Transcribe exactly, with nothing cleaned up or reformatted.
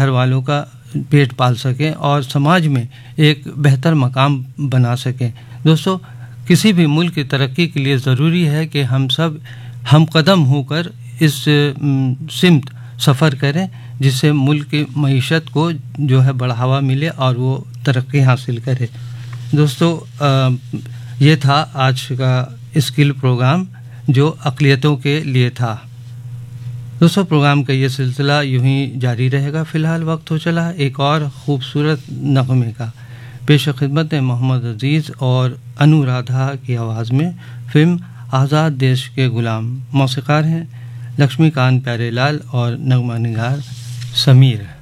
घर वालों का पेट पाल सकें और समाज में एक बेहतर मकाम बना सकें। दोस्तों, किसी भी मुल्क की तरक्की के लिए ज़रूरी है कि हम सब हम कदम होकर इस सिमत सफ़र करें, जिससे मुल्क की मईशत को जो है बढ़ावा मिले और वो तरक्की हासिल करे। दोस्तों, ये था आज का स्किल प्रोग्राम जो अक़लियतों के लिए था। दोस्तों, प्रोग्राम का ये सिलसिला यूं ही जारी रहेगा। फ़िलहाल वक्त हो चला एक और ख़ूबसूरत नग़मे का। पेश खिदमत है मोहम्मद अज़ीज़ और अनुराधा की आवाज़ में फ़िल्म आज़ाद देश के ग़ुलाम। मौसीक़ार हैं लक्ष्मीकांत प्यारेलाल और नग़मा निगार समीर।